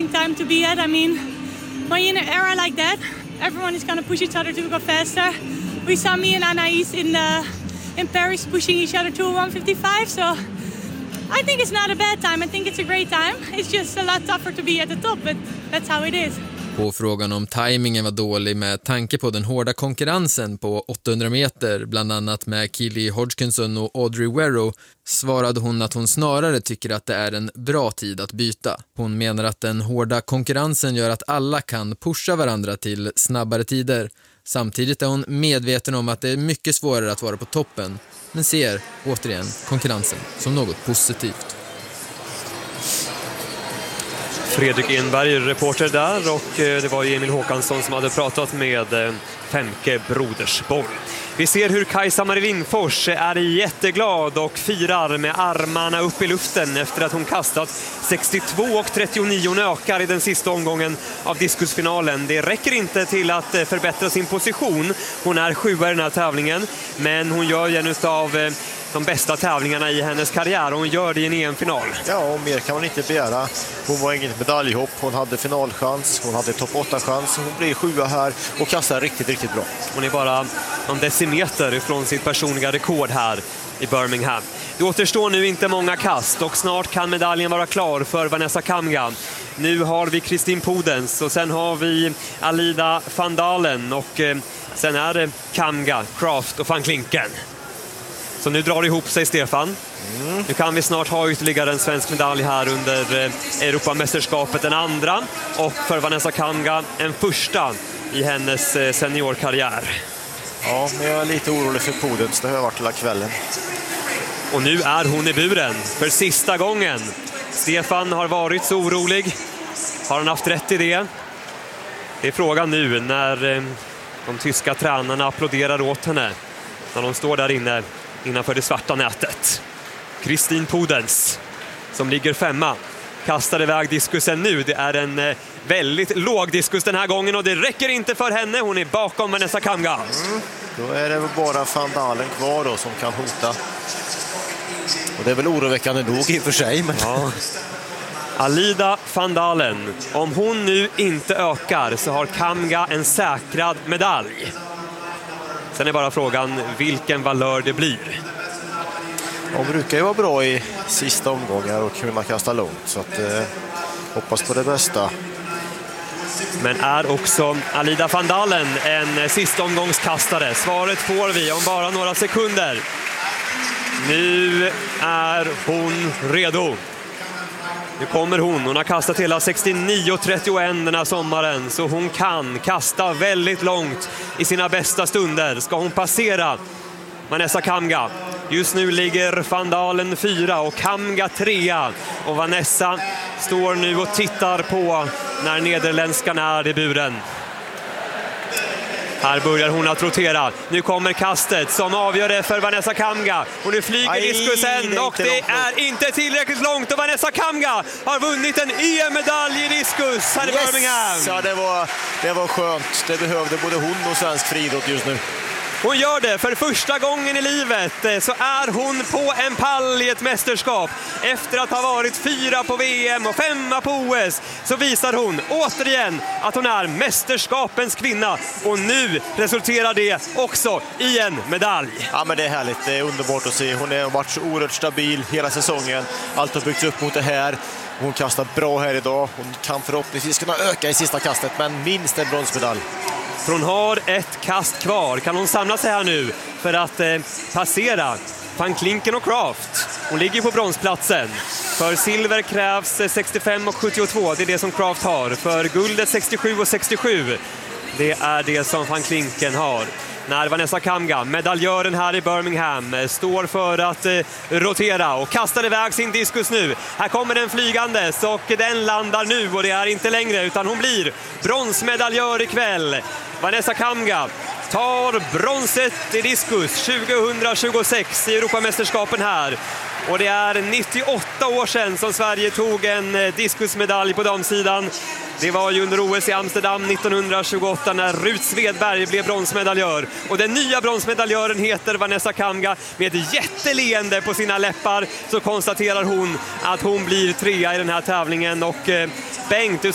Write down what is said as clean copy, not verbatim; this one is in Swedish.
exciting time to be at. I mean, when you're in an era like that, everyone is going to push each other to go faster. We saw me and Anaïs in Paris pushing each other to a 155, so I think it's not a bad time. I think it's a great time. It's just a lot tougher to be at the top, but that's how it is. På frågan om tajmingen var dålig med tanke på den hårda konkurrensen på 800 meter, bland annat med Keely Hodgkinson och Audrey Werrow, svarade hon att hon snarare tycker att det är en bra tid att byta. Hon menar att den hårda konkurrensen gör att alla kan pusha varandra till snabbare tider. Samtidigt är hon medveten om att det är mycket svårare att vara på toppen, men ser återigen konkurrensen som något positivt. Fredrik Enberg, reporter där, och det var Emil Håkansson som hade pratat med Femke Brodersborg. Vi ser hur Kajsa Marie Lindfors är jätteglad och firar med armarna upp i luften efter att hon kastat 62,39. Hon ökar i den sista omgången av diskusfinalen. Det räcker inte till att förbättra sin position. Hon är 7:a i den här tävlingen, men hon gör en av de bästa tävlingarna i hennes karriär, och hon gör det i en EM-final. Ja, och mer kan man inte begära. Hon var inget medaljhopp, hon hade finalchans, hon hade topp 8-chans. Hon blir 7:a här och kastar riktigt, riktigt bra. Hon är bara någon decimeter ifrån sitt personliga rekord här i Birmingham. Det återstår nu inte många kast och snart kan medaljen vara klar för Vanessa Kamga. Nu har vi Kristin Podens och sen har vi Alida van Dalen och sen är det Kamga, Kraft och van Klinken. Så nu drar det ihop sig, Stefan. Nu kan vi snart ha ytterligare en svensk medalj här under Europamästerskapet, den andra. Och för Vanessa Kamga en första i hennes seniorkarriär. Ja, men jag är lite orolig för Podens. Det har jag varit hela kvällen. Och nu är hon i buren för sista gången. Stefan har varit så orolig. Har han haft rätt i det? Det är frågan nu när de tyska tränarna applåderar åt henne. När de står där inne innanför det svarta nätet. Kristin Podens som ligger 5:a. Kastar iväg diskusen nu. Det är en väldigt låg diskus den här gången och det räcker inte för henne. Hon är bakom Vanessa Kamga. Då är det bara van Dalen kvar då som kan hota. Och det är väl oroväckande nog i och för sig. Men... Ja. Alida van Dalen. Om hon nu inte ökar så har Kamga en säkrad medalj. Sen är bara frågan vilken valör det blir. De brukar ju vara bra i sista omgångar och kunna kasta långt. Så att, hoppas på det bästa. Men är också Alida van Dalen en sista omgångskastare? Svaret får vi om bara några sekunder. Nu är hon redo. Nu kommer hon. Hon har kastat hela 69,31 den här sommaren. Så hon kan kasta väldigt långt i sina bästa stunder. Ska hon passera Vanessa Kamga? Just nu ligger van Dalen 4 och Kamga 3. Och Vanessa står nu och tittar på när nederländskan är i buren. Här börjar hon att rotera. Nu kommer kastet som avgör det för Vanessa Kamga. Och nu flyger diskusen och det är inte tillräckligt långt. Och Vanessa Kamga har vunnit en EM-medalj i diskus här i Birmingham. Ja, det var skönt. Det behövde både hon och svensk friidrott just nu. Hon gör det för första gången i livet, så är hon på en pall i ett mästerskap. Efter att ha varit 4 på VM och 5 på OS så visar hon återigen att hon är mästerskapens kvinna. Och nu resulterar det också i en medalj. Ja, men det är härligt, det är underbart att se. Hon har varit så oerhört stabil hela säsongen. Allt har byggts upp mot det här. Hon kastar bra här idag. Hon kan förhoppningsvis kunna öka i sista kastet, men minst en bronsmedalj. För hon har ett kast kvar. Kan hon samla sig här nu för att passera van Klinken och Kraft? Hon ligger på bronsplatsen. För silver krävs 65,72. Det är det som Kraft har. För guldet 67,67. Det är det som van Klinken har. När Vanessa Kamga, medaljören här i Birmingham, står för att rotera och kastar iväg sin diskus nu. Här kommer den flygandes och den landar nu och det är inte längre utan hon blir bronsmedaljör ikväll. Vanessa Kamga tar bronset i diskus 2026 i Europamästerskapen här. Och det är 98 år sedan som Sverige tog en diskusmedalj på damsidan. Det var ju under OS i Amsterdam 1928 när Rut Svedberg blev bronsmedaljör. Och den nya bronsmedaljören heter Vanessa Kamga. Med ett jätteleende på sina läppar så konstaterar hon att hon blir 3 i den här tävlingen. Och Bengt, du